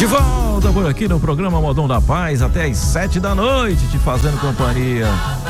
De volta por aqui no programa Modão da Paz, até às 7 da noite, te fazendo companhia.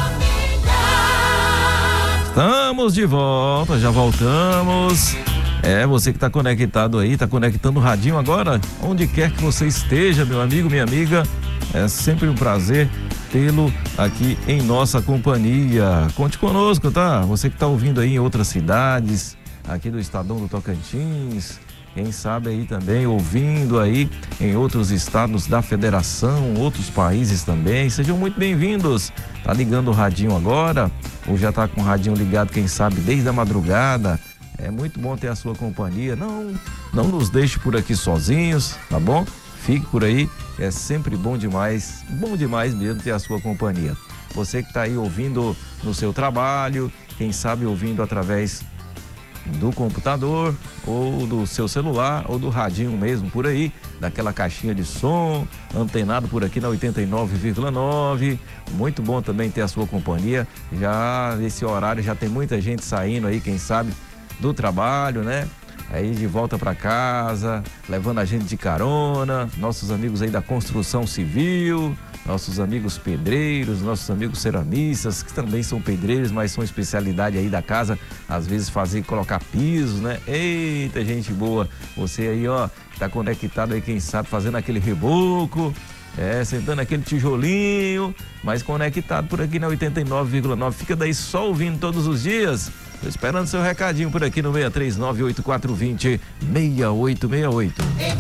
Estamos de volta, já voltamos. Você que está conectado aí, está conectando o radinho agora, onde quer que você esteja, meu amigo, minha amiga, é sempre um prazer tê-lo aqui em nossa companhia. Conte conosco, tá? Você que está ouvindo aí em outras cidades, aqui do Estadão do Tocantins, quem sabe aí também ouvindo aí em outros estados da federação, outros países também, sejam muito bem-vindos. Tá ligando o radinho agora, ou já tá com o radinho ligado, quem sabe, desde a madrugada. É muito bom ter a sua companhia, não nos deixe por aqui sozinhos, tá bom? Fique por aí, é sempre bom demais mesmo ter a sua companhia. Você que está aí ouvindo no seu trabalho, quem sabe ouvindo através do computador, ou do seu celular, ou do radinho mesmo por aí, daquela caixinha de som, antenado por aqui na 89,9. Muito bom também ter a sua companhia. Já nesse horário já tem muita gente saindo aí, quem sabe, do trabalho, né? Aí de volta para casa, levando a gente de carona, nossos amigos aí da construção civil, nossos amigos pedreiros, nossos amigos ceramistas, que também são pedreiros, mas são especialidade aí da casa, às vezes colocar pisos, né? Eita, gente boa, você aí, ó, tá conectado aí, quem sabe, fazendo aquele reboco, sentando aquele tijolinho, mas conectado por aqui na 89,9, fica daí só ouvindo todos os dias. Tô esperando seu recadinho por aqui no 639-8420-6868.